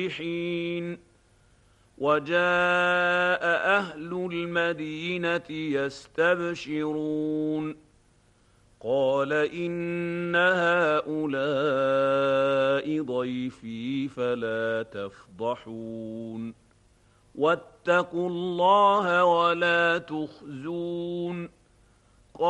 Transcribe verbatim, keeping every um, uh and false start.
حين وجاء أهل المدينة يستبشرون قال إن هؤلاء ضيفي فلا تفضحون واتقوا الله ولا تخزون